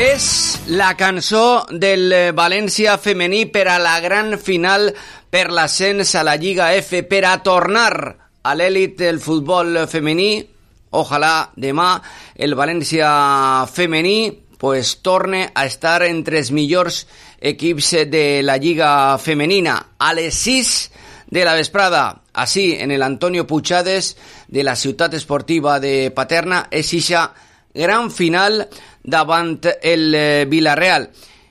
És la cançó del València femení per a la gran final per l'ascens a la Lliga F, per a tornar a l'èlit del futbol femení. Ojalà demà el València femení pues torne a estar entre els millors equips de la Lliga femenina a les 6 de la vesprada, així en el Antonio Puigades de la ciutat esportiva de Paterna. És ixa gran final davant el Villarreal.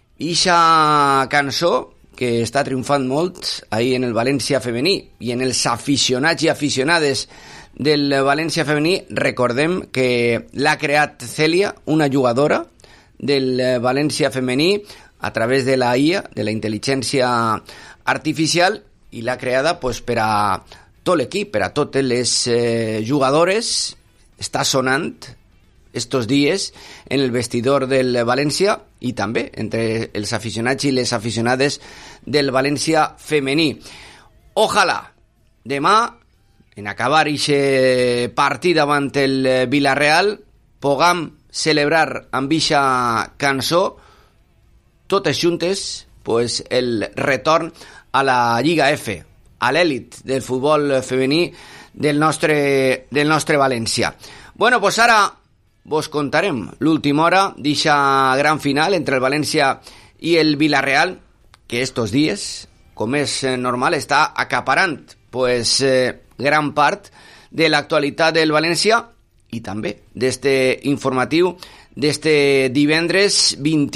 Ixa cançó que està triomfant molt ahí en el València femení i en els aficionats i aficionades del València femení. Recordem que l'ha creat Cèlia, una jugadora del València femení, a través de la IA, de la intel·ligència artificial, i l'ha creada pues, per a tot l'equip, per a totes les jugadores. Està sonant estos dies en el vestidor del València i també entre els aficionats i les aficionades del València femení. Ojalà demà, en acabar aquest partit davant el Villarreal, puguem celebrar amb ixa cançó totes juntes pues, el retorn a la Lliga F, a l'èlit del futbol femení del nostre València. Bueno, pues ara vos contarem l'última hora d'eixa gran final entre el València i el Villarreal, que estos dies, com és normal, està acaparant pues, gran part de l'actualitat del València i també d'este informatiu d'este divendres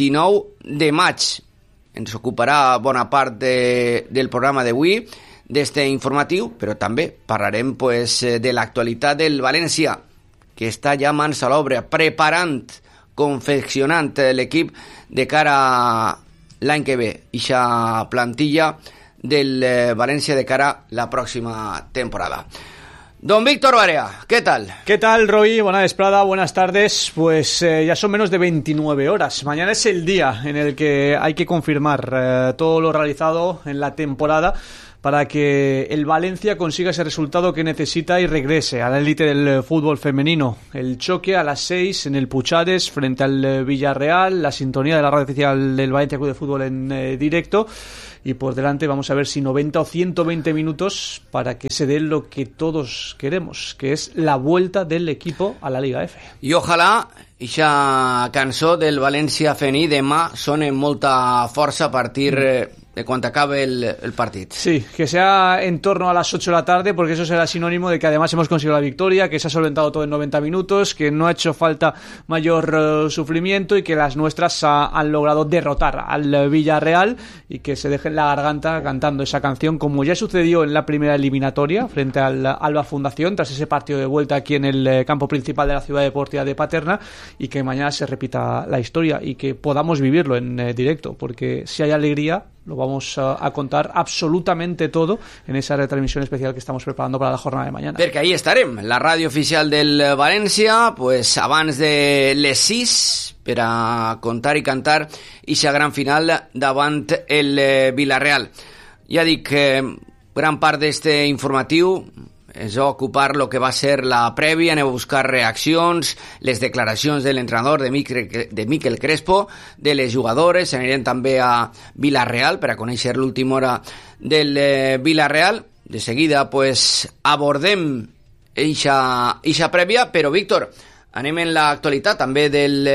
29 de maig. Ens ocuparà bona part del programa d'avui, d'este informatiu, però també parlarem pues, de l'actualitat del València, que està ja mans a l'obra, preparant, confeccionant l'equip de cara a l'any que ve, ixa plantilla del València de cara a la pròxima temporada. Don Víctor Barea, ¿qué tal? ¿Qué tal, Roy? Buena vesprada, buenas tardes. Pues ya son menos de 29 horas. Mañana es el día en el que hay que confirmar todo lo realizado en la temporada para que el Valencia consiga ese resultado que necesita y regrese a la élite del fútbol femenino. El choque a las 6 en el Puigades frente al Villarreal, la sintonía de la radio oficial del Valencia Club de Fútbol en directo. Y por delante vamos a ver si 90 o 120 minutos para que se dé lo que todos queremos, que es la vuelta del equipo a la Liga F. I ojalà ixa cançó del València femení demà sona amb molta força a partir de quan acabe el partit. Sí, que sea en torno a las 8 de la tarde, porque eso será sinónimo de que además hemos conseguido la victoria, que se ha solventado todo en 90 minutos, que no ha hecho falta mayor sufrimiento y que las nuestras han logrado derrotar al Villarreal y que se dejen la garganta cantando esa canción, como ya sucedió en la primera eliminatoria frente al Alba Fundación, tras ese partido de vuelta aquí en el campo principal de la ciudad deportiva de Paterna, y que mañana se repita la historia y que podamos vivirlo en directo, porque si hay alegría lo vamos a contar absolutamente todo en esa retransmisión especial que estamos preparando para la jornada de mañana. Perquè ahí estarem, la ràdio oficial del València, pues abans de les 6, per a contar i cantar ixa gran final davant el Villarreal. Ja dic, gran part d'este informatiu es va ocupar lo que va ser la prèvia, anem a buscar reaccions, les declaracions de l'entrenador de Miquel Crespo, de les jugadores, anirem també a Villarreal per a conèixer l'última hora del Villarreal. De seguida pues, abordem eixa prèvia, però Víctor, anem en l'actualitat també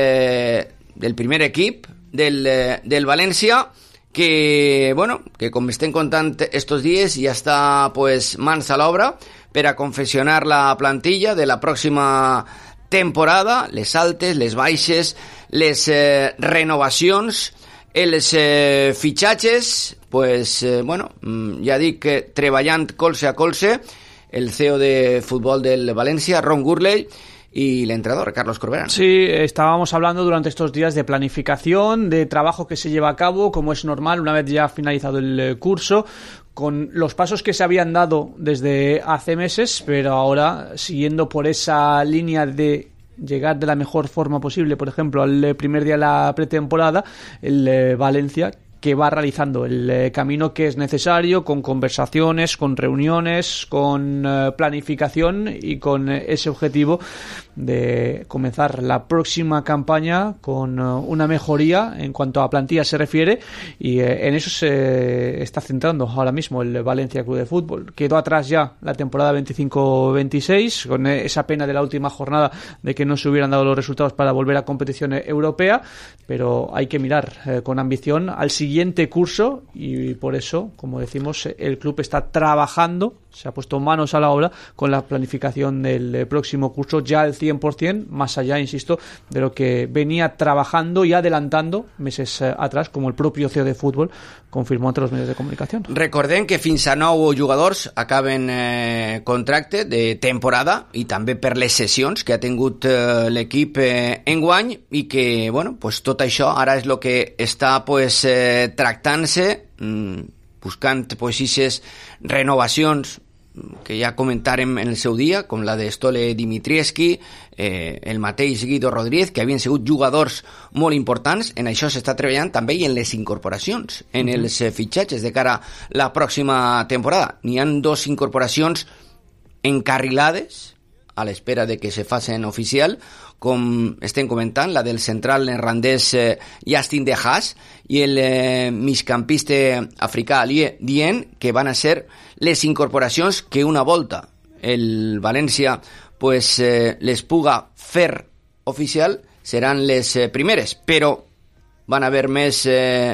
del primer equip del València, que, bueno, que com estem contant estos dies ja està pues, mans a l'obra per a confeccionar la plantilla de la pròxima temporada, les altes, les baixes, les renovacions, els fitxatges, pues, bueno, ja dic que treballant colze a colze, el CEO de futbol del València, Ron Gurley, y el entrenador, Carlos Corberán. Sí, estábamos hablando durante estos días de planificación, de trabajo que se lleva a cabo, como es normal, una vez ya finalizado el curso, con los pasos que se habían dado desde hace meses, pero ahora siguiendo por esa línea de llegar de la mejor forma posible, por ejemplo, al primer día de la pretemporada, el Valencia que va realizando el camino que es necesario, con conversaciones, con reuniones, con planificación y con ese objetivo de comenzar la próxima campaña con una mejoría en cuanto a plantilla se refiere, y en eso se está centrando ahora mismo el Valencia Club de Fútbol. Quedó atrás ya la temporada 25-26 con esa pena de la última jornada de que no se hubieran dado los resultados para volver a competición europea, pero hay que mirar con ambición al siguiente curso, y por eso, como decimos, el club está trabajando, se ha puesto manos a la obra con la planificación del próximo curso ya al 100%, más allá, insisto, de lo que venía trabajando y adelantando meses atrás, como el propio CEO de fútbol confirmó ante los medios de comunicación. Recordem que fins a 9 jugadors acaben contracte de temporada, i també per les sessions que ha tingut l'equip enguany, i que, bueno, pues tot això ara és el que està pues tractant-se, buscant pues aquestes renovacions que ja comentarem en el seu dia, com la de Stole Dimitrievski, el mateix Guido Rodríguez, que havien sigut jugadors molt importants. En això s'està treballant també, i en les incorporacions, en els fitxatges de cara a la pròxima temporada. N'hi ha 2 incorporacions encarrilades a l'espera de que se facin oficial, com estem comentant, la del central neerlandès Justin De Haas i el migcampista africà Alie Dien, que van a ser les incorporacions que una volta el València pues, les puga fer oficial seran les primeres, però van haver més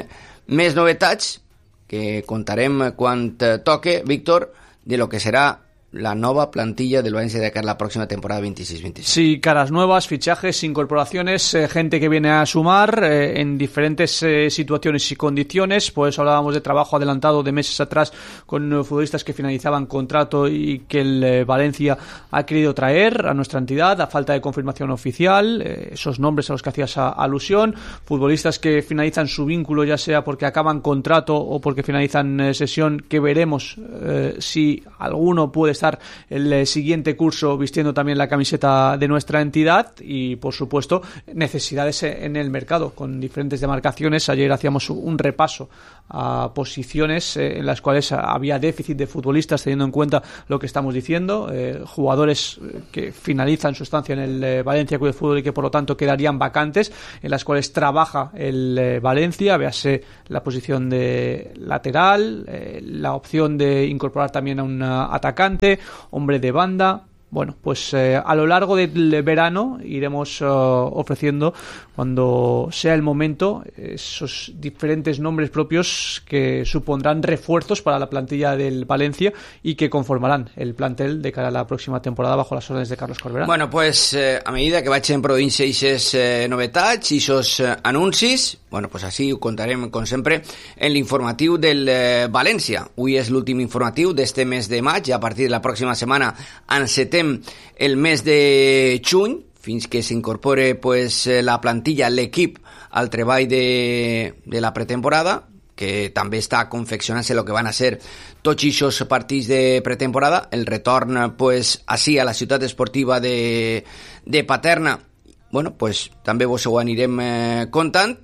novetats que contarem quan toque, Víctor, de lo que serà la nueva plantilla del Valencia de cara a la próxima temporada 26-27. Sí, caras nuevas, fichajes, incorporaciones, gente que viene a sumar en diferentes situaciones y condiciones. Por eso hablábamos de trabajo adelantado de meses atrás con futbolistas que finalizaban contrato y que el Valencia ha querido traer a nuestra entidad a falta de confirmación oficial, esos nombres a los que hacías alusión, futbolistas que finalizan su vínculo ya sea porque acaban contrato o porque finalizan sesión, que veremos si alguno puede estar el siguiente curso vistiendo también la camiseta de nuestra entidad, y por supuesto necesidades en el mercado con diferentes demarcaciones. Ayer hacíamos un repaso a posiciones en las cuales había déficit de futbolistas, teniendo en cuenta lo que estamos diciendo, jugadores que finalizan su estancia en el Valencia Club de Fútbol y que por lo tanto quedarían vacantes, en las cuales trabaja el Valencia. Véase la posición de lateral, la opción de incorporar también a un atacante, hombre de banda. Bueno, pues a lo largo del verano iremos ofreciendo, cuando sea el momento, esos diferentes nombres propios que supondrán refuerzos para la plantilla del Valencia y que conformarán el plantel de cara a la próxima temporada bajo las órdenes de Carlos Corberán. Bueno, pues a medida que vagin produint-se aquestes novetats i aquests anuncis, bueno, pues així ho contarem, com sempre, en l'informatiu del València. Avui és l'últim informatiu d'este mes de maig, i a partir de la pròxima setmana encetem el mes de juny, fins que s'incorpore pues, la plantilla, l'equip, al treball de la pretemporada, que també està confeccionant-se el que van a ser tots aquests partits de pretemporada, el retorn pues, així a la ciutat esportiva de Paterna. Bueno, pues també vos ho anirem contant.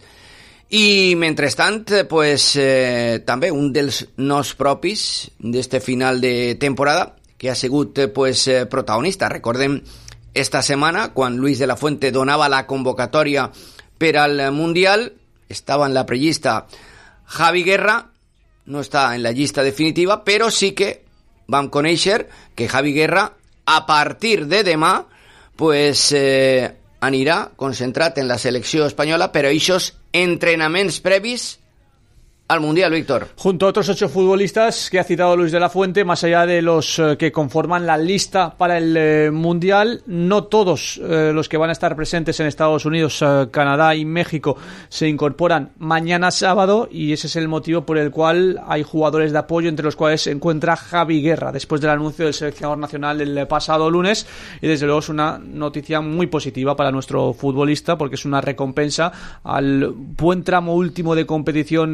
I mentrestant, pues, també un dels nos propis d'este final de temporada, que ha sigut pues, protagonista. Recordem esta setmana, quan Luis de la Fuente donava la convocatòria per al Mundial, estava en la prellista Javi Guerra, no està en la llista definitiva, però sí que vam conèixer que Javi Guerra, a partir de demà, pues, anirà concentrat en la selecció espanyola per a aquests entrenaments previs al Mundial, Víctor. Junto a otros 8 futbolistas que ha citado Luis de la Fuente, más allá de los que conforman la lista para el Mundial, no todos los que van a estar presentes en Estados Unidos, Canadá y México se incorporan mañana sábado, y ese es el motivo por el cual hay jugadores de apoyo, entre los cuales se encuentra Javi Guerra, después del anuncio del seleccionador nacional el pasado lunes, y desde luego es una noticia muy positiva para nuestro futbolista, porque es una recompensa al buen tramo último de competición que ha sido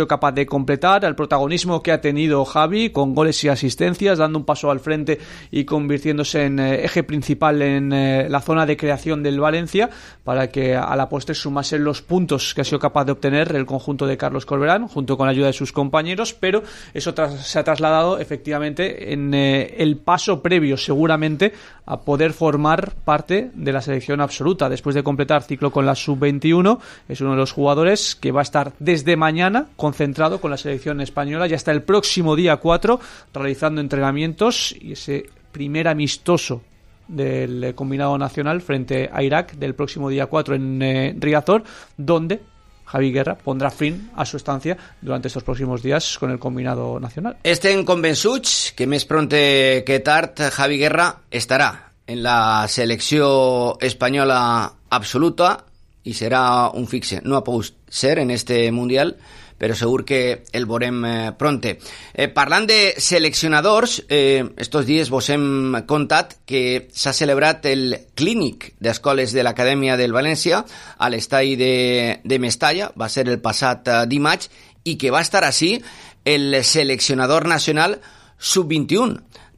sido capaz de completar, el protagonismo que ha tenido Javi con goles y asistencias, dando un paso al frente y convirtiéndose en eje principal en la zona de creación del Valencia, para que a la postre sumasen los puntos que ha sido capaz de obtener el conjunto de Carlos Corberán, junto con la ayuda de sus compañeros, pero eso se ha trasladado efectivamente en el paso previo seguramente a poder formar parte de la selección absoluta. Después de completar ciclo con la sub-21, es uno de los jugadores que va a estar desde mañana concentrado con la selección española y hasta el próximo día 4 realizando entrenamientos, y ese primer amistoso del combinado nacional frente a Irak del próximo día 4 en Riazor, donde Javi Guerra pondrà fin a su estancia durante estos próximos días con el combinado nacional. Estem convençuts que més pronte que tard Javi Guerra estarà en la selecció espanyola absoluta i serà un fixe. No ha pogut ser en este Mundial, però segur que el veurem pronte. Parlant de seleccionadors, estos dies vos hem contat que s'ha celebrat el clínic d'escoles de l'Acadèmia del València a l'estadi de Mestalla, va ser el passat dimarts, i que va estar així el seleccionador nacional sub-21,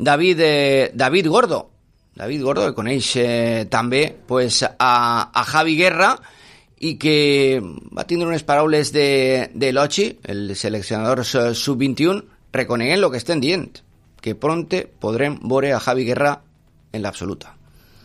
David Gordo. David Gordo, que coneix també pues, a Javi Guerra, i que va tindre unes paraules d'elogi, el seleccionador sub-21, reconeguent el que estem dient, que pronte podrem veure a Javi Guerra en l'absoluta.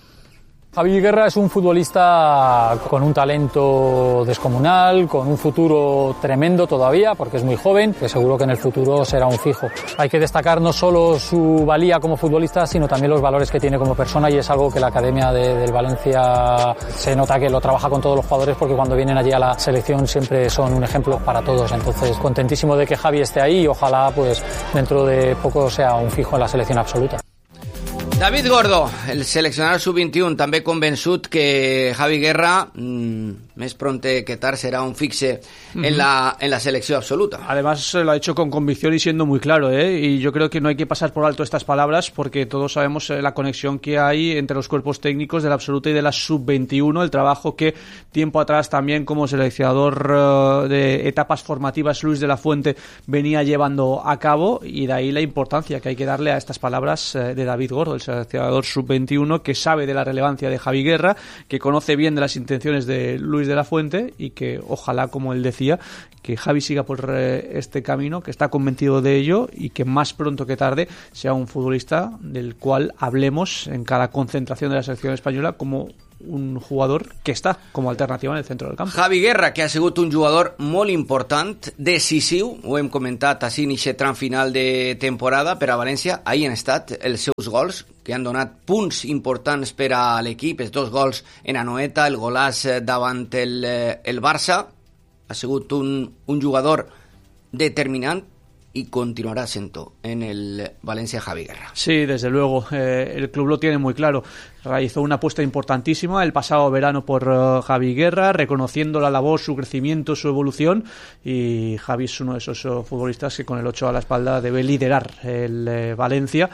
Javi Guerra es un futbolista con un talento descomunal, con un futuro tremendo todavía, porque es muy joven, que seguro que en el futuro será un fijo. Hay que destacar no solo su valía como futbolista, sino también los valores que tiene como persona, y es algo que la Academia del Valencia se nota que lo trabaja con todos los jugadores, porque cuando vienen allí a la selección siempre son un ejemplo para todos. Entonces, contentísimo de que Javi esté ahí y ojalá pues dentro de poco sea un fijo en la selección absoluta. David Gordo, el seleccionador sub-21, també convençut que Javi Guerra més pronte que tard será un fixe en la selección absoluta. Además lo ha hecho con convicción y siendo muy claro, y yo creo que no hay que pasar por alto estas palabras, porque todos sabemos la conexión que hay entre los cuerpos técnicos de la absoluta y de la sub-21, el trabajo que tiempo atrás también como seleccionador de etapas formativas Luis de la Fuente venía llevando a cabo, y de ahí la importancia que hay que darle a estas palabras de David Gordo, el seleccionador sub-21, que sabe de la relevancia de Javi Guerra, que conoce bien de las intenciones de Luis de la Fuente, y que ojalá, como él decía, que Javi siga por este camino, que está convencido de ello, y que más pronto que tarde sea un futbolista del cual hablemos en cada concentración de la selección española como un jugador que està com a alternativa en el centre del camp. Javi Guerra, que ha sigut un jugador molt important, decisiu, ho hem comentat així en aquest tram final de temporada per a València. Ahí han estat els seus gols, que han donat punts importants per a l'equip, els dos gols en Anoeta, el golàs davant el Barça. Ha sigut un jugador determinant y continuará siendo en el Valencia Javi Guerra. Sí, desde luego, el club lo tiene muy claro. Realizó una apuesta importantísima el pasado verano por Javi Guerra, reconociendo la labor, su crecimiento, su evolución, y Javi es uno de esos futbolistas que con el 8 a la espalda debe liderar el Valencia.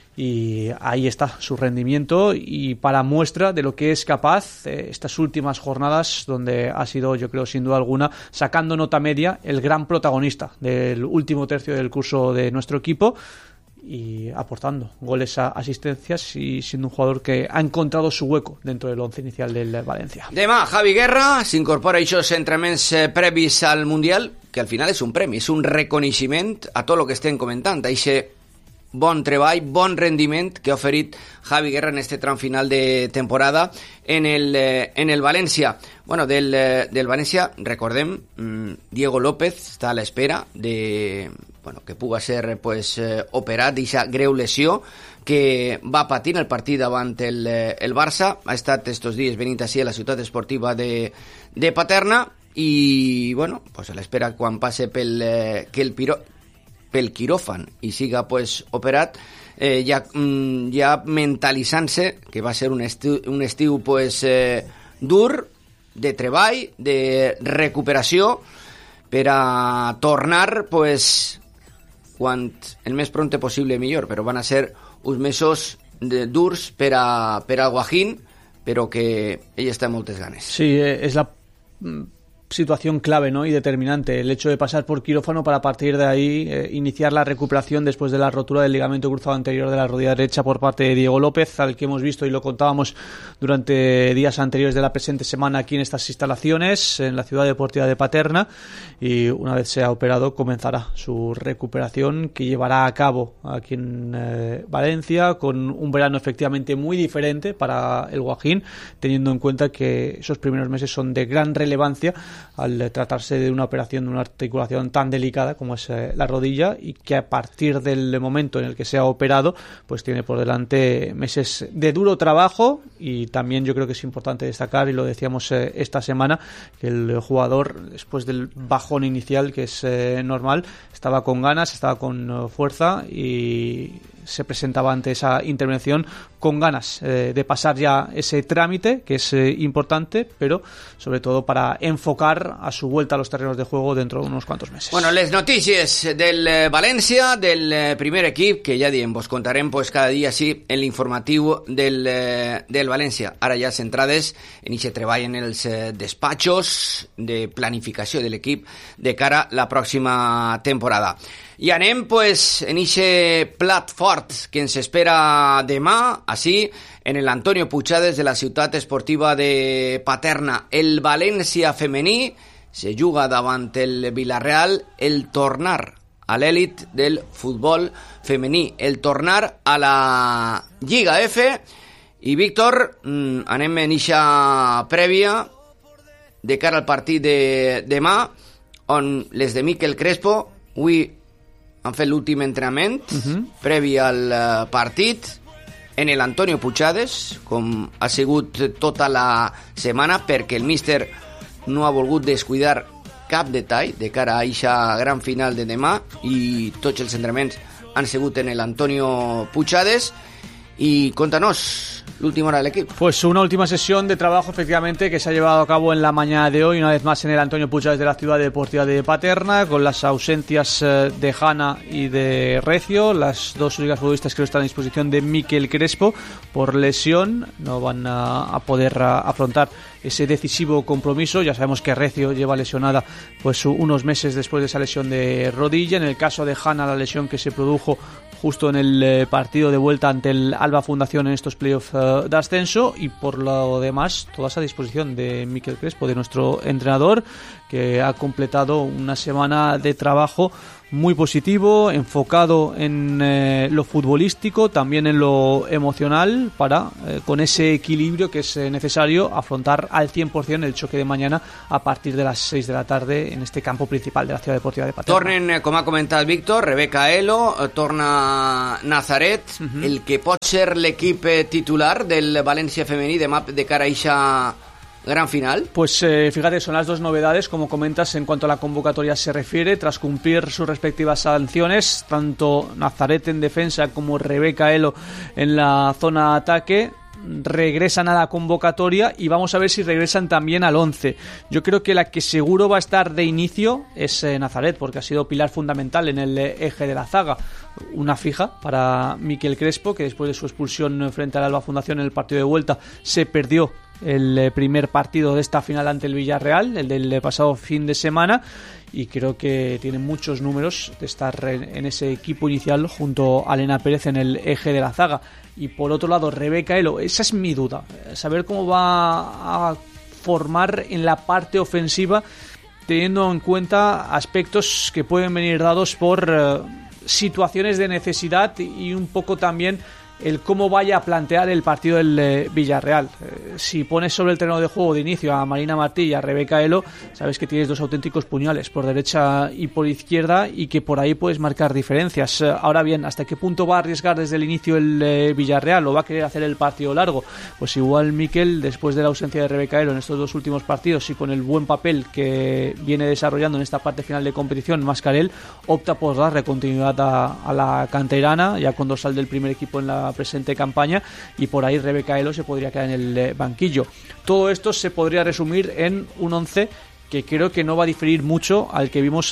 Y ahí está su rendimiento, y para muestra de lo que es capaz estas últimas jornadas, donde ha sido, yo creo, sin duda alguna, sacando nota media, el gran protagonista del último tercio del curso de nuestro equipo, y aportando goles, a asistencias, y siendo un jugador que ha encontrado su hueco dentro del once inicial del Valencia. Demà Javi Guerra s'incorpora a aquests entrenaments previs al Mundial, que al final és un premi, és un reconeixement a tot el que estem comentant, a aquest bon treball, bon rendiment que ha oferit Javi Guerra en este tram final de temporada en el València. Bueno, del València, recordem, Diego López està a l'espera de que puga ser operat d'aquesta greu lesió que va patir el partit davant el Barça. Ha estat estos dies venint així a la ciutat esportiva de Paterna, i a l'espera quan passe pel quiròfan i siga operat, ja mentalitzant-se que va ser un estiu dur de treball, de recuperació, per a tornar quan el més pronte possible millor, però van a ser uns mesos durs per al Guajín, però que ell està amb moltes ganes. Sí, és la situación clave, ¿no? Y determinante, el hecho de pasar por quirófano para a partir de ahí iniciar la recuperación después de la rotura del ligamento cruzado anterior de la rodilla derecha por parte de Diego López, al que hemos visto y lo contábamos durante días anteriores de la presente semana aquí en estas instalaciones en la ciudad deportiva de Paterna, y una vez sea operado comenzará su recuperación, que llevará a cabo aquí en Valencia, con un verano efectivamente muy diferente para el Guajín, teniendo en cuenta que esos primeros meses son de gran relevancia al tratarse de una operación de una articulación tan delicada como es la rodilla, y que a partir del momento en el que sea operado pues tiene por delante meses de duro trabajo. Y también yo creo que es importante destacar, y lo decíamos esta semana, que el jugador, después del bajón inicial que es normal, estaba con ganas, estaba con fuerza y se presentaba ante esa intervención con ganas de pasar ya ese trámite, que es importante, pero sobre todo para enfocar a su vuelta a los terrenos de juego dentro de unos cuantos meses. Bueno, les notícies del València, del primer equip, que ja diem, vos contarem pues, cada dia sí en l'informatiu del València. Ara ja centrades en aquest treball en els despatxos de planificació de l'equip de cara a la pròxima temporada. I anem pues, en aquest plat fort que ens espera demà, així, en l'Antonio Puigades de la ciutat esportiva de Paterna. El València femení se juga davant el Villarreal, el tornar a l'èlit del futbol femení, el tornar a la Lliga F. I Víctor, anem en eixa prèvia de cara al partit de demà, on les de Miquel Crespo avui han fet l'últim entrenament previ al partit en l'Antonio Puigades, com ha sigut tota la setmana, perquè el míster no ha volgut descuidar cap detall de cara a eixa gran final de demà, i tots els entrenaments han sigut en l'Antonio Puigades. Y contanos l'última hora del equipo. Pues una última sesión de trabajo efectivamente que se ha llevado a cabo en la mañana de hoy, una vez más en el Antonio Puigades de la ciudad deportiva de Paterna, con las ausencias de Hanna y de Recio, las dos únicas futbolistas que no están a disposición de Miquel Crespo por lesión, no van a poder afrontar ese decisivo compromiso. Ya sabemos que Recio lleva lesionada pues unos meses después de esa lesión de rodilla. En el caso de Hanna, la lesión que se produjo justo en el partido de vuelta ante el Alba Fundación en estos playoffs de ascenso, y por lo demás todas a disposición de Miquel Crespo, de nuestro entrenador, que ha completado una semana de trabajo muy positivo, enfocado en lo futbolístico, también en lo emocional, para con ese equilibrio que es necesario afrontar al 100% el choque de mañana a partir de las 6 de la tarde en este campo principal de la ciudad deportiva de Paterna. Tornen, com ha comentat Víctor, Rebeca Elo, torna Nazaret, el que pot ser l'equip titular del València femení de cara a eixa gran final. Pues fíjate, son las dos novedades, como comentas, en cuanto a la convocatoria se refiere. Tras cumplir sus respectivas sanciones, tanto Nazaret en defensa como Rebeca Elo en la zona de ataque regresan a la convocatoria, y vamos a ver si regresan también al 11. Yo creo que la que seguro va a estar de inicio es Nazaret, porque ha sido pilar fundamental en el eje de la zaga. Una fija para Miquel Crespo, que después de su expulsión frente al Alba Fundación en el partido de vuelta se perdió el primer partido de esta final ante el Villarreal, el del pasado fin de semana, y creo que tiene muchos números de estar en ese equipo inicial junto a Elena Pérez en el eje de la zaga. Y por otro lado, Rebeca Elo, esa es mi duda, saber cómo va a formar en la parte ofensiva, teniendo en cuenta aspectos que pueden venir dados por situaciones de necesidad, y un poco también el cómo vaya a plantear el partido del Villarreal. Si pones sobre el terreno de juego de inicio a Marina Martí y a Rebeca Elo, sabes que tienes dos auténticos puñales por derecha y por izquierda, y que por ahí puedes marcar diferencias. Ahora bien, ¿hasta qué punto va a arriesgar desde el inicio el Villarreal, o va a querer hacer el partido largo? Pues igual Miquel, después de la ausencia de Rebeca Elo en estos dos últimos partidos, y con el buen papel que viene desarrollando en esta parte final de competición, Mascarell opta por darle continuidad a la canterana, ya con dorsal del primer equipo en la presente campaña, y por ahí Rebeca Elo se podría quedar en el banquillo. Todo esto se podría resumir en un 11 que creo que no va a diferir mucho al que vimos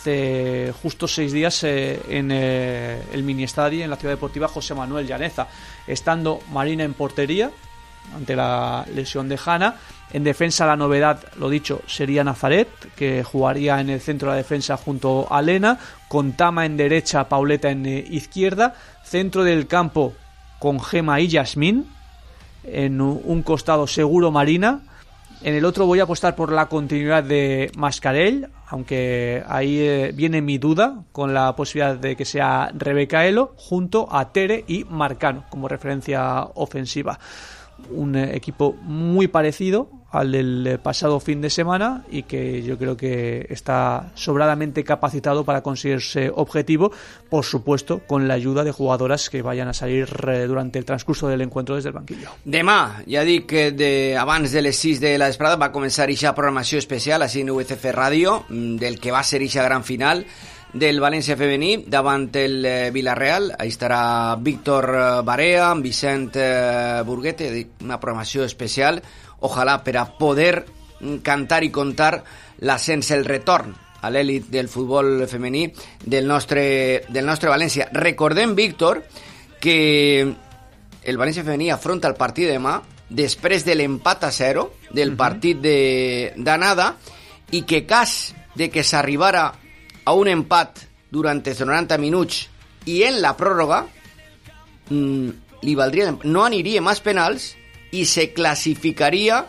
hace justo 6 días en el mini estadio en la ciudad deportiva José Manuel Llaneza, estando Marina en portería ante la lesión de Hanna, En defensa, la novedad, lo dicho, sería Nazaret, que jugaría en el centro de la defensa junto a Lena, con Tama en derecha, Pauleta en izquierda, centro del campo con Gema y Yasmín, en un costado Seguro Marina, en el otro voy a apostar por la continuidad de Mascarell, aunque ahí viene mi duda con la posibilidad de que sea Rebeca Elo, junto a Tere y Marcano como referencia ofensiva. Un equipo muy parecido al del pasado fin de semana y que yo creo que está sobradamente capacitado para conseguir ese objetivo, por supuesto con la ayuda de jugadoras que vayan a salir durante el transcurso del encuentro desde el banquillo. Demà, ja dic que abans de les 6 de la vesprada va començar aquesta programació especial així en UCF Ràdio del que va ser aquesta gran final del València femení davant el Villarreal. Ahí estarà Víctor Barea, Vicent Burguete, una programació especial, ojalà per a poder cantar i contar l'ascens, el retorn a l'èlit del futbol femení del nostre València. Recordem, Víctor, que el València femení afronta el partit de demà després de l'empat a 0 del partit d'anada i que cas de que s'arribara a un empat durant els 90 minuts i en la pròrroga li valdria, no aniria més penals i se classificaria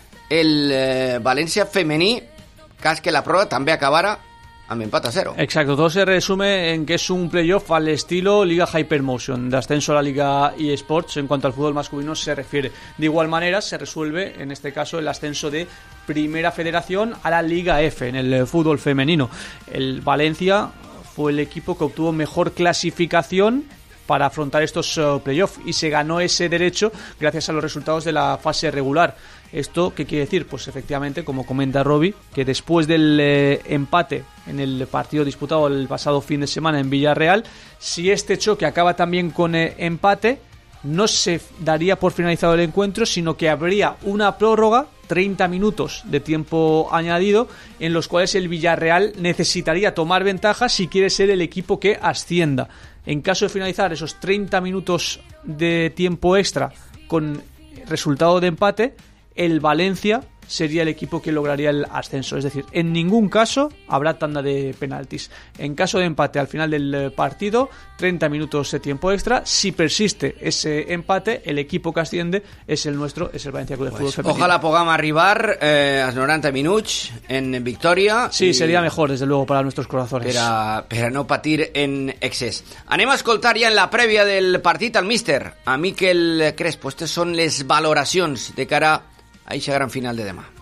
el València femení cas que la pròrroga també acabara amb empat a 0. Exacto, todo se resume en que es un playoff al estilo Liga Hypermotion, de ascenso a la Liga eSports en cuanto al fútbol masculino se refiere. De igual manera se resuelve en este caso el ascenso de Primera Federación a la Liga F en el fútbol femenino. El Valencia fue el equipo que obtuvo mejor clasificación para afrontar estos playoffs y se ganó ese derecho gracias a los resultados de la fase regular. ¿Esto qué quiere decir? Pues efectivamente, como comenta Robbie, que después del empate en el partido disputado el pasado fin de semana en Villarreal, si este choque acaba también con empate, no se daría por finalizado el encuentro, sino que habría una prórroga, 30 minutos de tiempo añadido, en los cuales el Villarreal necesitaría tomar ventaja si quiere ser el equipo que ascienda. En caso de finalizar esos 30 minutos de tiempo extra con resultado de empate, el Valencia sería el equipo que lograría el ascenso. Es decir, en ningún caso habrá tanda de penaltis. En caso de empate al final del partido, 30 minutos de tiempo extra. Si persiste ese empate, el equipo que asciende es el nuestro, es el Valencia Club de Fútbol Femenino. Ojalá puguem arribar als 90 minuts en victòria. Sí, sería mejor, desde luego, para nuestros corazones. Per a no patir en excés. Anem a escoltar ja en la prèvia del partit al míster, a Miquel Crespo. Aquestes són les valoracions de cara a aquesta gran final de demà.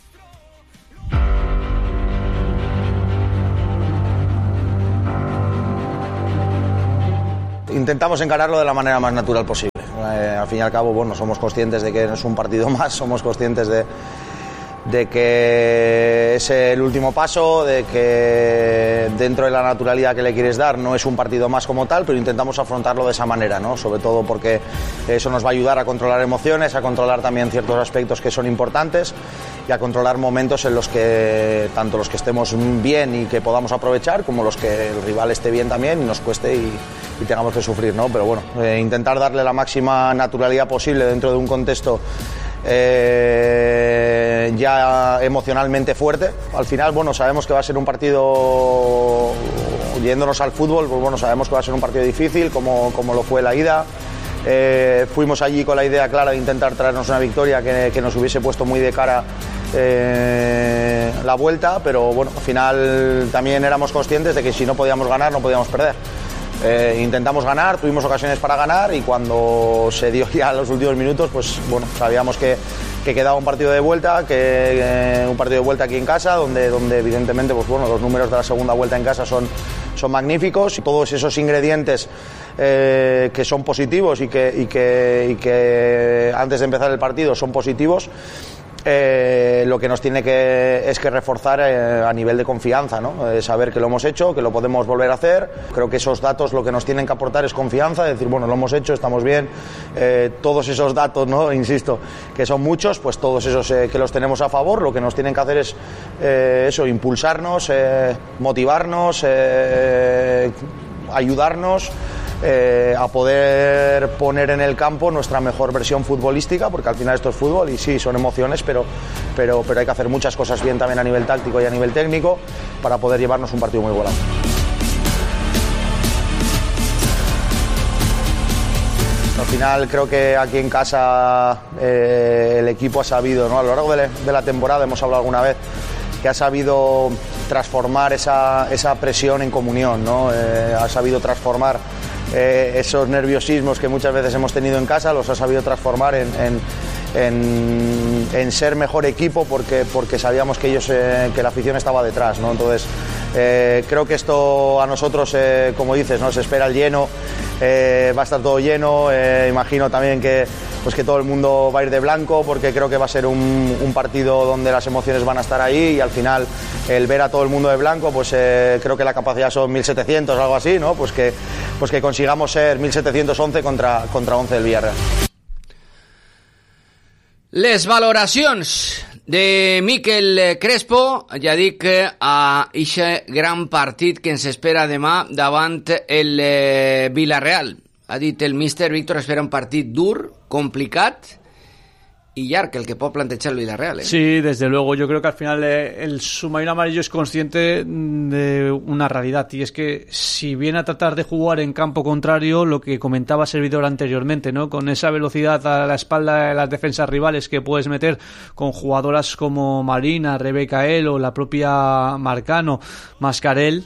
Intentamos encararlo de la manera más natural posible. Al fin y al cabo, bueno, somos conscientes de que no es un partido más, somos conscientes de que es el último paso, de que dentro de la naturalidad que le quieres dar no es un partido más como tal, pero intentamos afrontarlo de esa manera, ¿no? Sobre todo porque eso nos va a ayudar a controlar emociones, a controlar también ciertos aspectos que son importantes y a controlar momentos en los que tanto los que estemos bien y que podamos aprovechar, como los que el rival esté bien también y nos cueste y tengamos que sufrir, ¿no? Pero bueno, intentar darle la máxima naturalidad posible dentro de un contexto ya emocionalmente fuerte. Al final, bueno, sabemos que va a ser un partido, yéndonos al fútbol, pues bueno, sabemos que va a ser un partido difícil, como lo fue la ida. Fuimos allí con la idea clara de intentar traernos una victoria que nos hubiese puesto muy de cara la vuelta, pero bueno, al final también éramos conscientes de que si no podíamos ganar, no podíamos perder. Intentamos ganar, tuvimos ocasiones para ganar y cuando se dio ya los últimos minutos, pues bueno, sabíamos que quedaba un partido de vuelta, un partido de vuelta aquí en casa, donde evidentemente, pues bueno, los números de la segunda vuelta en casa son magníficos y todos esos ingredientes que son positivos y que antes de empezar el partido son positivos. Lo que nos tiene que reforzar a nivel de confianza, ¿no? Saber que lo hemos hecho, que lo podemos volver a hacer. Creo que esos datos lo que nos tienen que aportar es confianza, decir, bueno, lo hemos hecho, estamos bien. Todos esos datos, ¿no? Insisto, que son muchos, pues todos esos que los tenemos a favor, lo que nos tienen que hacer es eso, impulsarnos, motivarnos, ayudarnos a poder poner en el campo nuestra mejor versión futbolística, porque al final esto es fútbol y sí, son emociones, pero hay que hacer muchas cosas bien también a nivel táctico y a nivel técnico para poder llevarnos un partido muy bueno. Al final creo que aquí en casa el equipo ha sabido, ¿no? A lo largo de la temporada hemos hablado alguna vez que ha sabido transformar esa presión en comunión, ¿no? Ha sabido transformar esos nerviosismos que muchas veces hemos tenido en casa, los ha sabido transformar en ser mejor equipo porque sabíamos que la afición estaba detrás, ¿no? Entonces creo que esto a nosotros, como dices, ¿no? Se espera el lleno, va a estar todo lleno, imagino también que todo el mundo va a ir de blanco, porque creo que va a ser un partido donde las emociones van a estar ahí, y al final el ver a todo el mundo de blanco, pues creo que la capacidad son 1.700 o algo así, ¿no? Pues que consigamos ser 1.711 contra 11 del Villarreal. Les valoracions de Miquel Crespo, ja dic, a ixe gran partit que ens espera demà davant el Villarreal. Ha dit el míster Víctor, espera un partit dur, complicat y llarg, el que puede plantear el Villarreal, ¿eh? Sí, desde luego. Yo creo que al final el submarino amarillo es consciente de una realidad, y es que si viene a tratar de jugar en campo contrario, lo que comentaba Servidor anteriormente, ¿no? Con esa velocidad a la espalda de las defensas rivales que puedes meter con jugadoras como Marina, Rebeca El o la propia Marcano, Mascarell,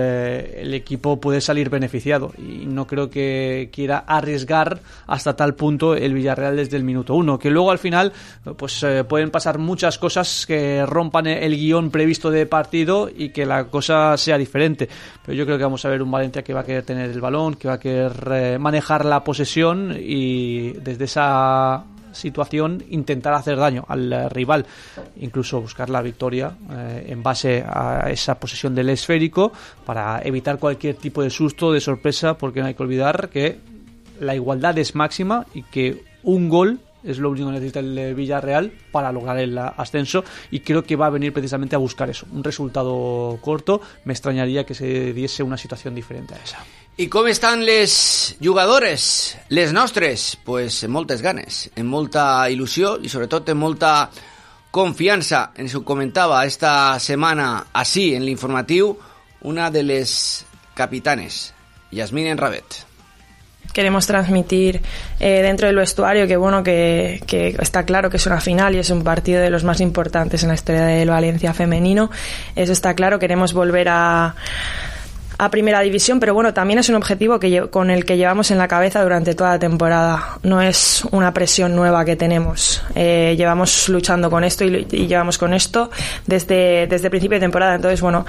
el equipo puede salir beneficiado, y no creo que quiera arriesgar hasta tal punto el Villarreal desde el minuto 1, que luego al final pues pueden pasar muchas cosas que rompan el guión previsto de partido y que la cosa sea diferente. Pero yo creo que vamos a ver un Valencia que va a querer tener el balón, que va a querer manejar la posesión, y desde esa situación intentar hacer daño al rival, incluso buscar la victoria en base a esa posesión del esférico, para evitar cualquier tipo de susto, de sorpresa, porque no hay que olvidar que la igualdad es máxima y que un gol es lo único que necesita el Villarreal para lograr el ascenso, y creo que va a venir precisamente a buscar eso, un resultado corto. Me extrañaría que se diese una situación diferente a esa. I com estan les jugadores, les nostres? Pues amb moltes ganes, amb molta il·lusió i sobretot amb molta confiança. Ens ho comentava esta setmana així en l'informatiu una de les capitanes, Yasmín Enrabet. Queremos transmitir dentro del vestuario que bueno, que está claro que es una final y es un partido de los más importantes en la historia del Valencia femenino. Eso está claro. Queremos volver a primera división, pero bueno, también es un objetivo con el que llevamos en la cabeza durante toda la temporada. No es una presión nueva que tenemos. Llevamos luchando con esto y llevamos con esto desde el principio de temporada. Entonces, bueno,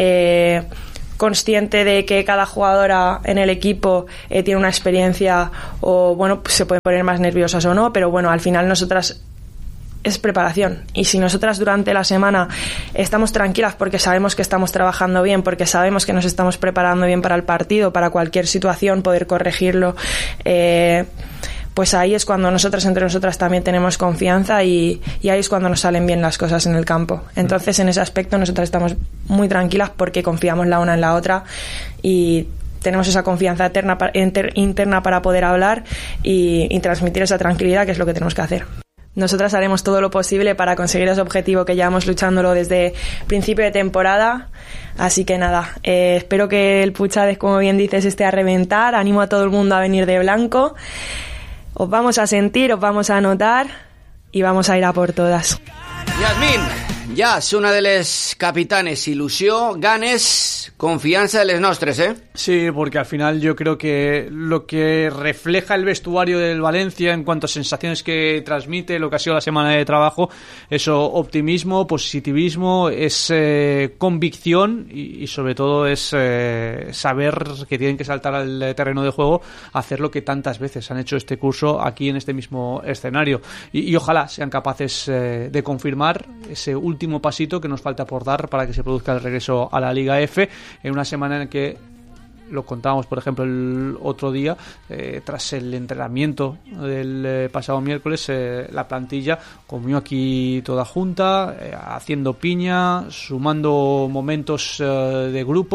consciente de que cada jugadora en el equipo tiene una experiencia, o bueno, pues se pueden poner más nerviosas o no, pero bueno, al final nosotras es preparación, y si nosotras durante la semana estamos tranquilas porque sabemos que estamos trabajando bien, porque sabemos que nos estamos preparando bien para el partido, para cualquier situación poder corregirlo, pues ahí es cuando nosotras entre nosotras también tenemos confianza, y ahí es cuando nos salen bien las cosas en el campo. Entonces en ese aspecto nosotras estamos muy tranquilas porque confiamos la una en la otra y tenemos esa confianza interna para poder hablar y transmitir esa tranquilidad, que es lo que tenemos que hacer. Nosotras haremos todo lo posible para conseguir ese objetivo que llevamos luchándolo desde principio de temporada. Así que nada, espero que el Puchades, como bien dices, esté a reventar. Animo a todo el mundo a venir de blanco. Os vamos a sentir, os vamos a notar y vamos a ir a por todas. Yasmín, ja és una de les capitanes. Il·lusió, ganes, confiança de les nostres, ¿eh? Sí, porque al final yo creo que lo que refleja el vestuario del Valencia en cuanto a sensaciones que transmite, lo que ha sido la semana de trabajo, eso, optimismo, positivismo, es convicción y sobre todo es saber que tienen que saltar al terreno de juego, hacer lo que tantas veces han hecho este curso aquí en este mismo escenario, y ojalá sean capaces de confirmar ese último pasito que nos falta por dar para que se produzca el regreso a la Liga F, en una semana en que, lo contábamos por ejemplo el otro día, tras el entrenamiento del pasado miércoles, la plantilla comió aquí toda junta, haciendo piña, sumando momentos de grupo,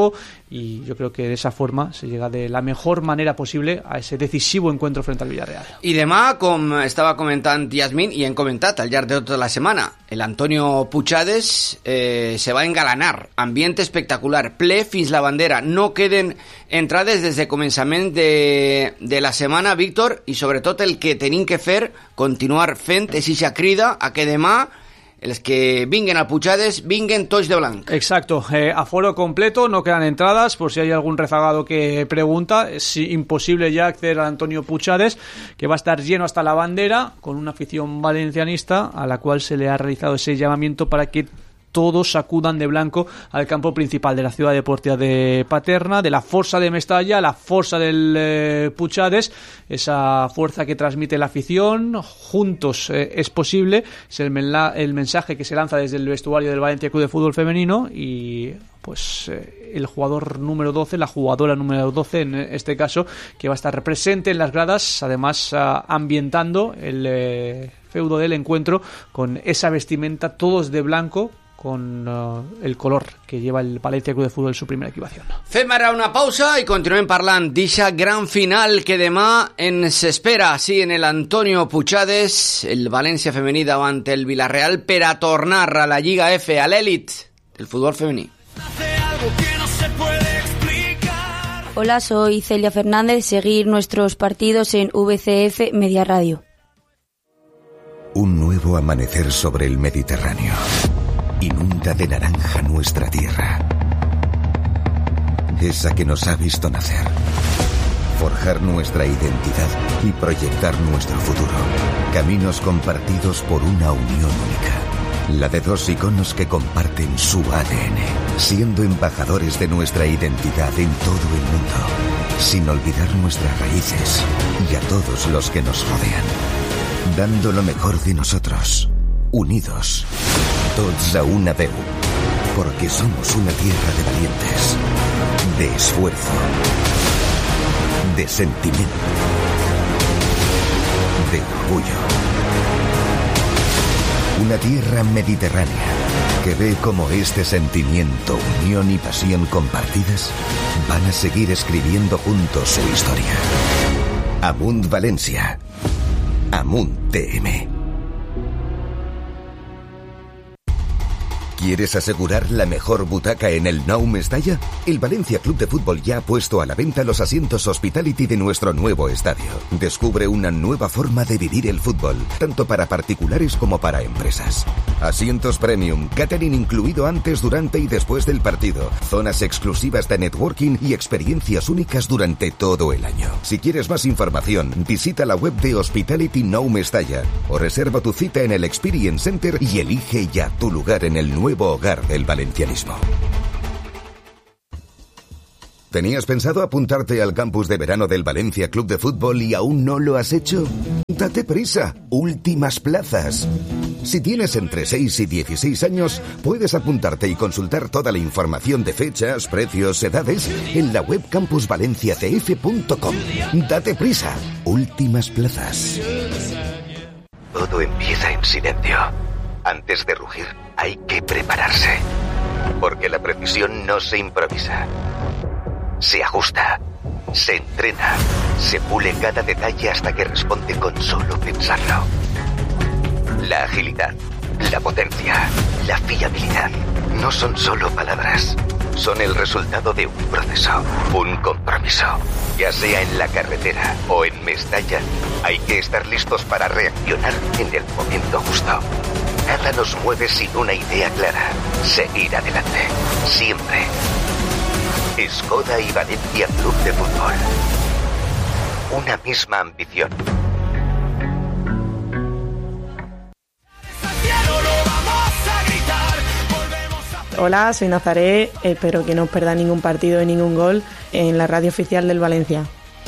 y yo creo que de esa forma se llega de la mejor manera posible a ese decisivo encuentro frente al Villarreal. I demà, com estava comentant Yasmin i hem comentat al llarg de tota la setmana, el Antonio Puchades se va engalanar, ambient espectacular, ple fins la bandera, no queden entrades des de començament de la setmana, Víctor, i sobretot el que tenim que fer, continuar fent és ixa crida a que demà els que vinguen al Puchades vinguen tots de blanc. Exacto, aforo completo, no quedan entradas, por si hay algún rezagado que pregunta, es imposible ya acceder al Antonio Puchades, que va a estar lleno hasta la bandera, con una afición valencianista a la cual se le ha realizado ese llamamiento para que todos acudan de blanco al campo principal de la ciudad deportiva de Paterna, de la Força de Mestalla, la Força del Puchades, esa fuerza que transmite la afición. Juntos es posible, es el mensaje que se lanza desde el vestuario del Valencia Club de Fútbol Femenino, y pues el jugador número 12, la jugadora número 12 en este caso, que va a estar presente en las gradas, además ambientando el feudo del encuentro con esa vestimenta, todos de blanco, con el color que lleva el Valencia Club de Fútbol en su primera equipación. Fem ara una pausa i continuem parlant d'eixa gran final que demà ens espera, sí, en el Antonio Puchades, el València femení davant el Villarreal, per a tornar a la Lliga F, a l'èlit del futbol femení. Hola, soy Celia Fernández. Seguir nuestros partidos en VCF Media Radio. Un nuevo amanecer sobre el Mediterráneo. Inunda de naranja nuestra tierra. Esa que nos ha visto nacer. Forjar nuestra identidad y proyectar nuestro futuro. Caminos compartidos por una unión única. La de dos iconos que comparten su ADN, siendo embajadores de nuestra identidad en todo el mundo, sin olvidar nuestras raíces y a todos los que nos rodean. Dando lo mejor de nosotros, unidos, tots a una veu, porque somos una tierra de valientes, de esfuerzo, de sentimiento, de orgullo. Una tierra mediterránea que ve cómo este sentimiento, unión y pasión compartidas van a seguir escribiendo juntos su historia. Amunt Valencia. Amunt TM. ¿Quieres asegurar la mejor butaca en el Nou Mestalla? El Valencia Club de Fútbol ya ha puesto a la venta los asientos Hospitality de nuestro nuevo estadio. Descubre una nueva forma de vivir el fútbol, tanto para particulares como para empresas. Asientos premium, catering incluido antes, durante y después del partido, zonas exclusivas de networking y experiencias únicas durante todo el año. Si quieres más información, visita la web de Hospitality Nou Mestalla o reserva tu cita en el Experience Center y elige ya tu lugar en el nuevo hogar del valencianismo. ¿Tenías pensado apuntarte al campus de verano del Valencia Club de Fútbol y aún no lo has hecho? ¡Date prisa! ¡Últimas plazas! Si tienes entre 6 y 16 años, puedes apuntarte y consultar toda la información de fechas, precios, edades en la web campusvalenciacf.com. ¡Date prisa! ¡Últimas plazas! Todo empieza en silencio. Antes de rugir, hay que prepararse. Porque la precisión no se improvisa. Se ajusta, se entrena, se pule cada detalle hasta que responde con solo pensarlo. La agilidad, la potencia, la fiabilidad no son solo palabras. Son el resultado de un proceso, un compromiso. Ya sea en la carretera o en Mestalla, hay que estar listos para reaccionar en el momento justo. Nada nos mueve sin una idea clara. Seguir adelante. Siempre. Skoda y Valencia Club de Fútbol. Una misma ambición. Hola, soy Nazaré. Espero que no os perdáis ningún partido y ningún gol en la radio oficial del Valencia.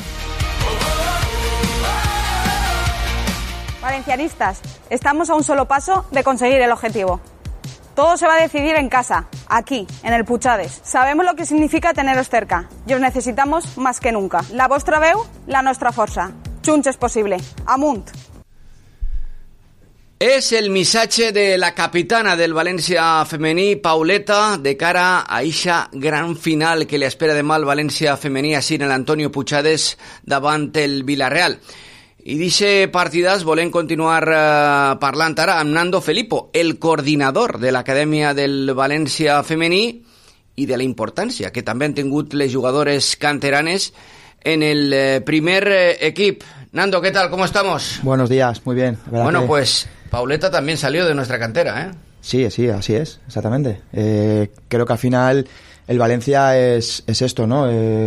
Valencianistas, estamos a un solo paso de conseguir el objetivo. Todo se va a decidir en casa, aquí, en el Puchades. Sabemos lo que significa teneros cerca y os necesitamos más que nunca. La vostra veu, la nostra força. Junts és possible. Amunt! Es el missatge de la capitana del València femení, Pauleta, de cara a eixa gran final que li espera demà el València femení així en l'Antonio Puigades davant el Villarreal. I d'eixe partidàs volem continuar parlant ara amb Nando Felipo, el coordinador de l'Acadèmia del València femení i de la importància que també han tingut les jugadores canteranes en el primer equip. Nando, ¿qué tal? ¿Cómo estamos? Buenos días, muy bien. Bueno, pues Pauleta también salió de nuestra cantera, ¿eh? Sí, así es, exactamente. Creo que al final el Valencia es esto, ¿no?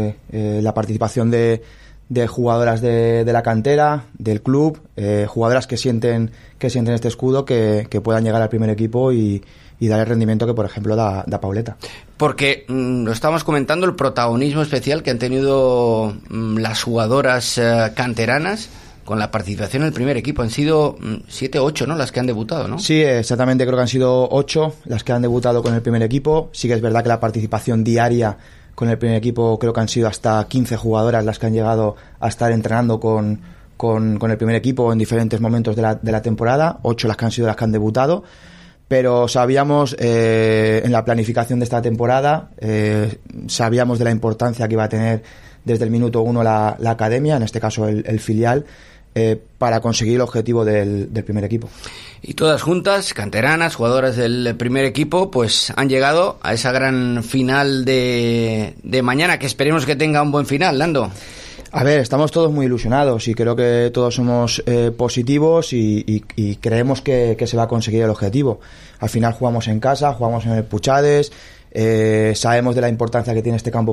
La participación de jugadoras de la cantera, del club, jugadoras que sienten este escudo, que puedan llegar al primer equipo y dar el rendimiento que, por ejemplo, da Pauleta. Porque lo estamos comentando, el protagonismo especial que han tenido las jugadoras canteranas con la participación en el primer equipo. Han sido 7 o 8, ¿no?, las que han debutado, ¿no? Sí, exactamente, creo que han sido 8 las que han debutado con el primer equipo. Sí que es verdad que la participación diaria con el primer equipo creo que han sido hasta 15 jugadoras las que han llegado a estar entrenando con el primer equipo en diferentes momentos de la temporada. 8 las que han sido las que han debutado. Pero sabíamos, en la planificación de esta temporada, sabíamos de la importancia que iba a tener desde el minuto 1 la academia, en este caso el filial, para conseguir el objetivo del primer equipo. Y todas juntas, canteranas, jugadoras del primer equipo, pues han llegado a esa gran final de mañana, que esperemos que tenga un buen final, Nando. A ver, estamos todos muy ilusionados y creo que todos somos positivos y creemos que se va a conseguir el objetivo. Al final jugamos en casa, jugamos en el Puigades, sabemos de la importancia que tiene este campo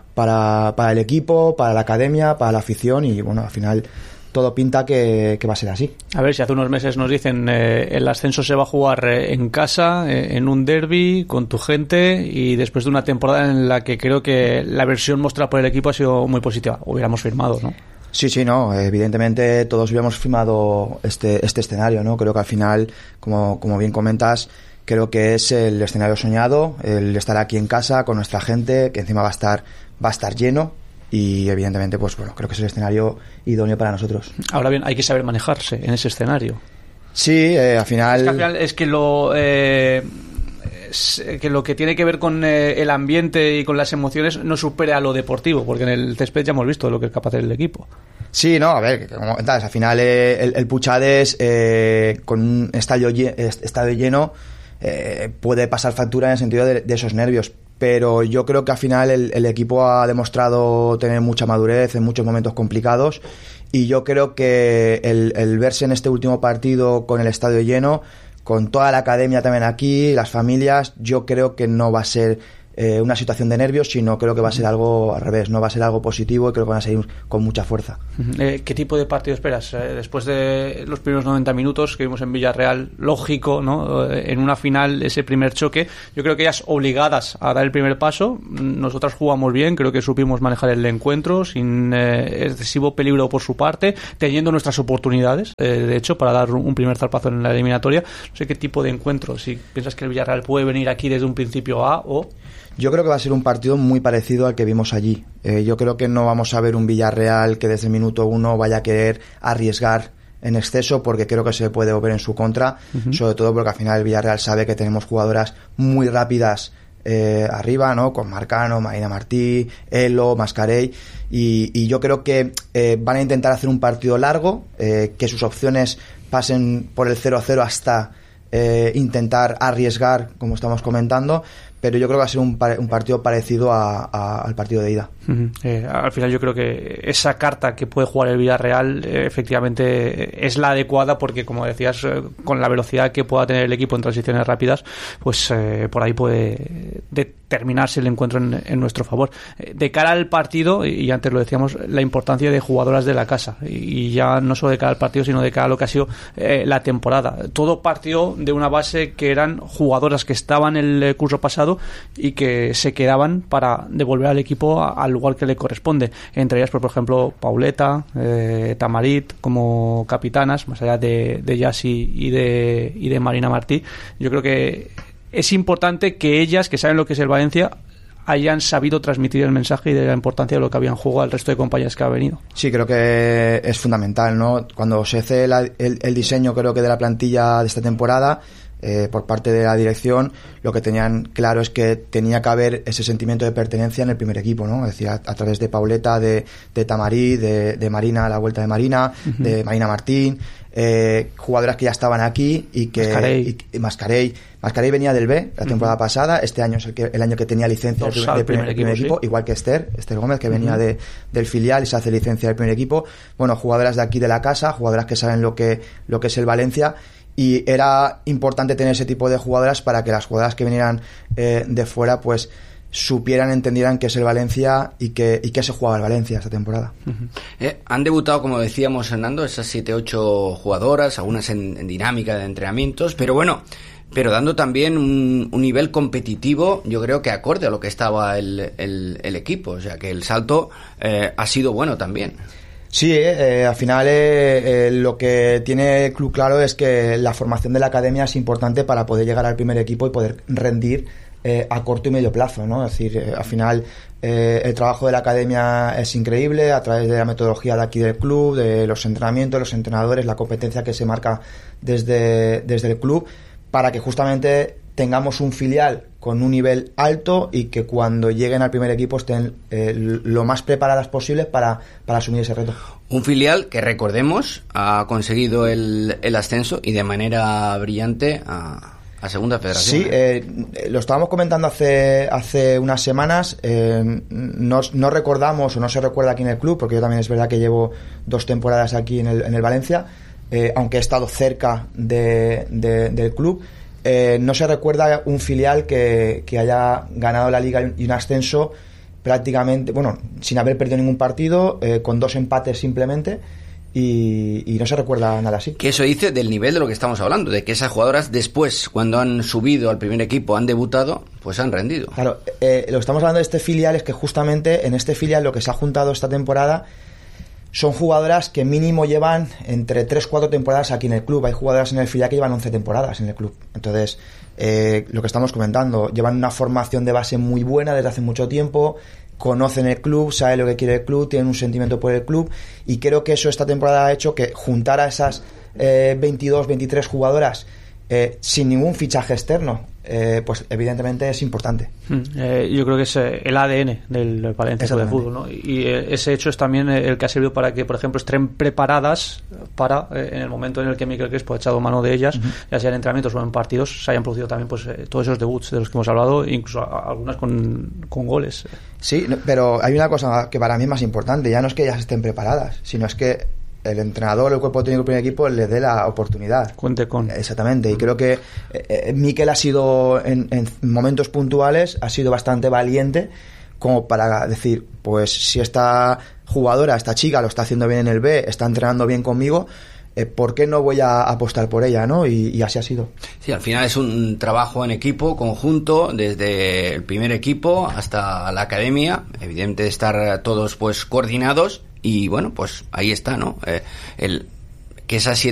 para el equipo, para la academia, para la afición y bueno, al final todo pinta que va a ser así. A ver, si hace unos meses nos dicen el ascenso se va a jugar en casa, en un derbi, con tu gente, y después de una temporada en la que creo que la versión mostrada por el equipo ha sido muy positiva, hubiéramos firmado, ¿no? Sí, no, evidentemente todos hubiéramos firmado este escenario, ¿no? Creo que al final, como bien comentas, creo que es el escenario soñado, el estar aquí en casa con nuestra gente, que encima va a estar lleno. Y evidentemente, pues bueno, creo que es el escenario idóneo para nosotros. Ahora bien, hay que saber manejarse en ese escenario. Sí, al final... Es que lo que tiene que ver con el ambiente y con las emociones no supera a lo deportivo, porque en el césped ya hemos visto lo que es capaz de hacer el equipo. Sí, no, a ver, como comentas, al final el Puigades con un estadio lleno puede pasar factura en el sentido de esos nervios. Pero yo creo que al final el equipo ha demostrado tener mucha madurez en muchos momentos complicados y yo creo que el verse en este último partido con el estadio lleno, con toda la academia también aquí, las familias, yo creo que no va a ser una situación de nervios, sino creo que va a ser algo al revés, no va a ser algo positivo y creo que van a seguir con mucha fuerza. ¿Qué tipo de partido esperas? Después de los primeros 90 minutos que vimos en Villarreal, lógico, ¿no? En una final, ese primer choque, yo creo que ellas obligadas a dar el primer paso, nosotras jugamos bien, creo que supimos manejar el encuentro sin excesivo peligro por su parte, teniendo nuestras oportunidades, de hecho, para dar un primer zarpazo en la eliminatoria. No sé qué tipo de encuentro, si piensas que el Villarreal puede venir aquí desde un principio A o... Yo creo que va a ser un partido muy parecido al que vimos allí. Yo creo que no vamos a ver un Villarreal que desde el minuto 1 vaya a querer arriesgar en exceso, porque creo que se puede volver en su contra, sobre todo porque al final el Villarreal sabe que tenemos jugadoras muy rápidas arriba, ¿no? Con Marcano, Marina Martí, Elo, Mascarell, y yo creo que van a intentar hacer un partido largo, que sus opciones pasen por el 0-0 hasta intentar arriesgar, como estamos comentando, pero yo creo que va a ser un partido parecido al partido de ida. Al final yo creo que esa carta que puede jugar el Villarreal efectivamente es la adecuada, porque como decías, con la velocidad que pueda tener el equipo en transiciones rápidas, pues por ahí puede determinarse el encuentro en nuestro favor. De cara al partido, y antes lo decíamos, la importancia de jugadoras de la casa, y ya no solo de cara al partido, sino de cara a lo que ha sido la temporada. Todo partió de una base que eran jugadoras que estaban el curso pasado y que se quedaban para devolver al equipo al lugar que le corresponde, entre ellas por ejemplo Pauleta, Tamarit como capitanas, más allá de Yassi y de Marina Martí. Yo creo que es importante que ellas, que saben lo que es el Valencia, hayan sabido transmitir el mensaje y de la importancia de lo que habían jugado al resto de compañeros que ha venido. Sí, creo que es fundamental, ¿no? Cuando se hace el diseño, creo que de la plantilla de esta temporada, por parte de la dirección, lo que tenían claro es que tenía que haber ese sentimiento de pertenencia en el primer equipo, ¿no? Es decir, a través de Pauleta, de Tamarí, de Marina, a la vuelta de Marina, de Marina Martín, jugadoras que ya estaban aquí y que Mascarell venía del B la temporada pasada. Este año es el año que tenía licencia del primer equipo, sí. Igual que Esther Gómez, que venía del filial y se hace licencia del primer equipo. Bueno, jugadoras de aquí de la casa, jugadoras que saben lo que es el Valencia. Y era importante tener ese tipo de jugadoras para que las jugadoras que vinieran de fuera pues supieran, entendieran qué es el Valencia y qué se jugaba el Valencia esta temporada. Han debutado, como decíamos, Fernando, esas 7-8 jugadoras, algunas en dinámica de entrenamientos, pero bueno, dando también un nivel competitivo, yo creo que acorde a lo que estaba el equipo, o sea que el salto ha sido bueno también. Sí, al final lo que tiene el club claro es que la formación de la academia es importante para poder llegar al primer equipo y poder rendir a corto y medio plazo, ¿no? Es decir, al final el trabajo de la academia es increíble a través de la metodología de aquí del club, de los entrenamientos, los entrenadores, la competencia que se marca desde el club, para que justamente tengamos un filial con un nivel alto y que cuando lleguen al primer equipo estén lo más preparadas posibles para asumir ese reto. Un filial que, recordemos, ha conseguido el ascenso y de manera brillante a Segunda Federación. Sí, lo estábamos comentando hace unas semanas. No recordamos o no se recuerda aquí en el club, porque yo también es verdad que llevo 2 temporadas aquí en el Valencia, aunque he estado cerca del club. No se recuerda un filial que haya ganado la liga y un ascenso prácticamente, bueno, sin haber perdido ningún partido, con 2 empates simplemente, y no se recuerda nada así. Que eso dice del nivel de lo que estamos hablando, de que esas jugadoras después, cuando han subido al primer equipo, han debutado, pues han rendido. Claro, lo que estamos hablando de este filial es que justamente en este filial lo que se ha juntado esta temporada son jugadoras que mínimo llevan entre 3-4 temporadas aquí en el club. Hay jugadoras en el filial que llevan 11 temporadas en el club. Entonces, lo que estamos comentando, llevan una formación de base muy buena desde hace mucho tiempo, conocen el club, saben lo que quiere el club, tienen un sentimiento por el club, y creo que eso esta temporada ha hecho que juntar a esas 22, 23 jugadoras sin ningún fichaje externo, pues evidentemente es importante. Yo creo que es el ADN del Valencia Club de Fútbol, ¿no? Y ese hecho es también el que ha servido para que, por ejemplo, estén preparadas para, en el momento en el que Miquel Crespo ha echado mano de ellas, ya sea en entrenamientos o en partidos, se hayan producido también pues todos esos debuts de los que hemos hablado, incluso algunas con goles. Sí, pero hay una cosa que para mí es más importante, ya no es que ellas estén preparadas, sino es que el entrenador, el cuerpo técnico del primer equipo le dé la oportunidad. Cuente con. Exactamente, y creo que Miquel ha sido en momentos puntuales, ha sido bastante valiente como para decir, pues si esta jugadora, esta chica lo está haciendo bien en el B, está entrenando bien conmigo, ¿por qué no voy a apostar por ella, ¿no? Y así ha sido. Sí, al final es un trabajo en equipo, conjunto, desde el primer equipo hasta la academia, evidente de estar todos pues coordinados. Y bueno, pues ahí está, ¿no? Que esas